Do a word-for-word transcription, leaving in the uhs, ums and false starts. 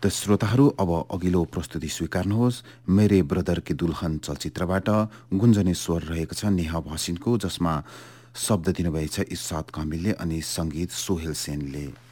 त श्रोताहरू अब अघिल्लो प्रस्तुति स्वीकार्नुहोस्। मेरे ब्रदर की दुल्हन चलचित्रबाट गुन्जने स्वर रहेको छ नेहा भसिनको, जसमा शब्द दिनुभएको छ इर्साद कामिलले अनि संगीत सोहेल सेनले।